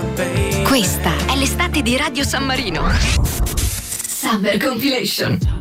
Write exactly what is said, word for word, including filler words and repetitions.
Questa è l'estate di Radio San Marino. Summer Compilation.